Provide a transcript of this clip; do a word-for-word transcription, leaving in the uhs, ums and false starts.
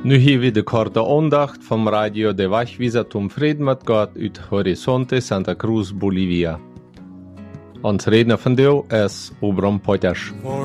Nu hier weer de korte aandacht van Radio de Wachwieser Tom Vreden met God uit Horizonte Santa Cruz, Bolivia. Ons redner van deel is Obram Potters.